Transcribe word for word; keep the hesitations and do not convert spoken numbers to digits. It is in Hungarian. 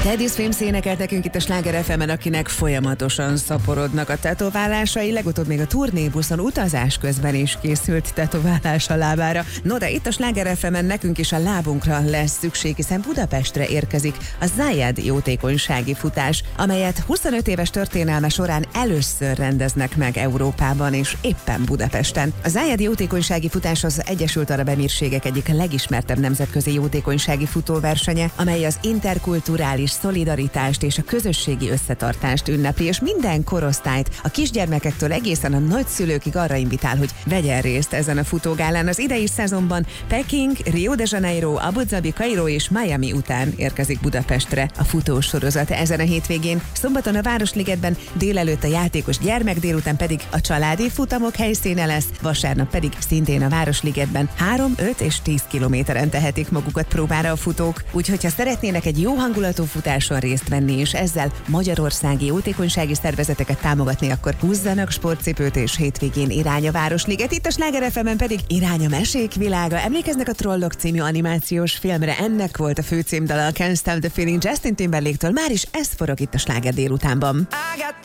Teddy Swims énekelt nekünk itt a Sláger ef emen, akinek folyamatosan szaporodnak a tetoválásai, legutóbb még a turnébuszon utazás közben is készült tetoválás a lábára. No, de itt a Sláger ef emen nekünk is a lábunkra lesz szükség, hiszen Budapestre érkezik a Zayed jótékonysági futás, amelyet huszonöt éves történelme során először rendeznek meg Európában és éppen Budapesten. A Zayed jótékonysági futás az Egyesült Arab Emírségek egyik legismertebb nemzetközi jótékonysági futóversenye, amely az interkulturális szolidaritást és a közösségi összetartást ünnepli, és minden korosztályt, a kisgyermekektől egészen a nagyszülőkig arra invitál, hogy vegyen részt ezen a futógálán. Az idei szezonban Peking, Rio de Janeiro, Abu Dhabi, Kairó és Miami után érkezik Budapestre a futósorozat ezen a hétvégén. Szombaton a Városligetben, délelőtt a játékos gyermek, délután pedig a családi futamok helyszíne lesz, vasárnap pedig szintén a Városligetben három, öt és tíz kilométeren tehetik magukat próbára a futók. Úgyhogy ha szeretnének egy jó hangulatú futáson részt venni, és ezzel magyarországi jótékonysági szervezeteket támogatni, akkor húzzanak sportcipőt, és hétvégén irány a Városliget. Itt a Sláger ef emen pedig irány a mesék világa. Emlékeznek a Trollok című animációs filmre? Ennek volt a főcímdala, a Can't Stop the Feeling Justin Timberlake-től. Már is ez forog itt a Sláger délutánban.